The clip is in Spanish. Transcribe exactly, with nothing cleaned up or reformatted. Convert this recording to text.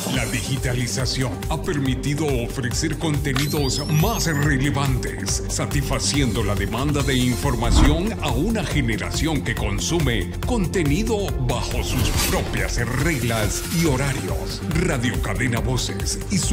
La digitalización ha permitido ofrecer contenidos más relevantes, satisfaciendo la demanda de información a una generación que consume contenido bajo sus propias reglas y horarios. Radio Cadena Voces y su